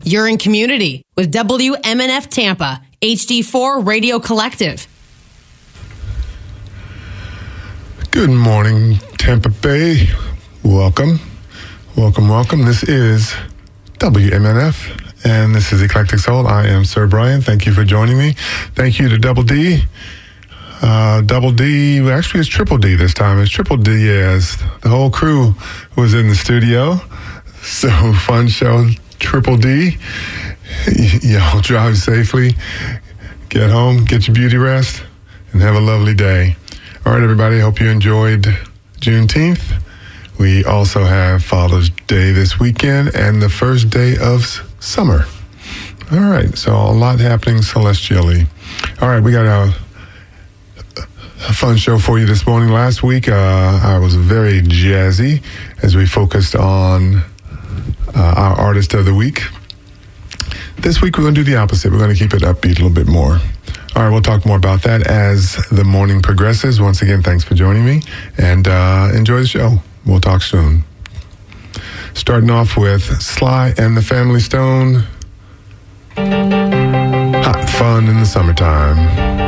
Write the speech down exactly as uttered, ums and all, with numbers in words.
You're in community with W M N F Tampa, H D four Radio Collective. Good morning, Tampa Bay. Welcome. Welcome, welcome. This is W M N F, and this is Eclectic Soul. I am Sir Brian. Thank you for joining me. Thank you to Double D. Uh, Double D, actually it's Triple D this time. It's Triple D, yes. The whole crew was in the studio. So, fun show, Triple D. Y'all drive safely, get home, get your beauty rest, and have a lovely day. All right, everybody, hope you enjoyed Juneteenth. We also have Father's Day this weekend and the first day of summer. All right, so a lot happening celestially. All right, we got a, a fun show for you this morning. Last week, uh, I was very jazzy as we focused on uh, our artist of the week. This week, we're going to do the opposite. We're going to keep it upbeat a little bit more. All right, we'll talk more about that as the morning progresses. Once again, thanks for joining me, and uh, enjoy the show. We'll talk soon. Starting off with Sly and the Family Stone. Hot fun in the summertime.